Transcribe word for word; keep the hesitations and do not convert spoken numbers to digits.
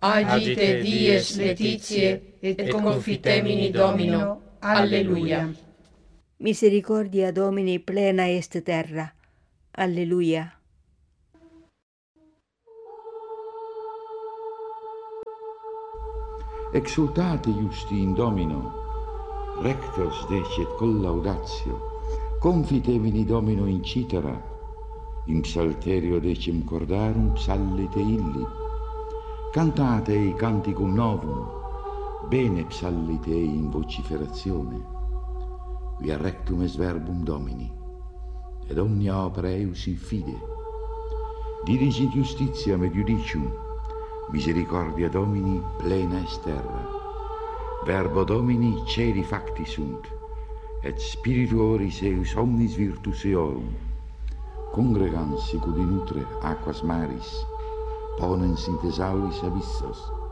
agite dies laetitiae, et confitemini Domino. Alleluia. Misericordia Domini plena est terra. Alleluia. Exultate iusti in Domino, rectos decet collaudatio, confitemini Domino in citera, in psalterio decim cordarum psallite illi, cantate canticum novum, bene psallite in vociferazione, via rectum est verbum Domini, ed omnia opera eius in fide, dirigit justitiam et judicium, misericordia Domini plena est terra, verbo Domini celi facti sunt, et spirituoris eius omnis virtus eorum, congregans sicut in utre aquas maris, ponens in thesauris abyssos,